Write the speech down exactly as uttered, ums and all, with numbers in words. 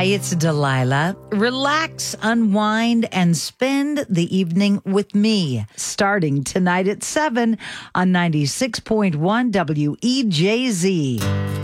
Hi, it's Delilah. Relax, unwind, and spend the evening with me. Starting tonight at seven on ninety-six point one W E J Z.